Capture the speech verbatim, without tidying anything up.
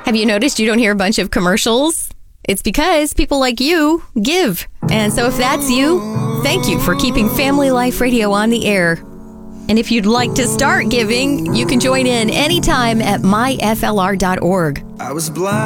Have you noticed you don't hear a bunch of commercials? It's because people like you give. And so if that's you, thank you for keeping Family Life Radio on the air. And if you'd like to start giving, you can join in anytime at my f l r dot org. I was blind.